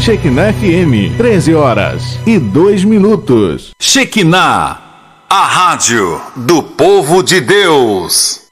Shekinah FM, 13h02. Shekinah, a rádio do povo de Deus.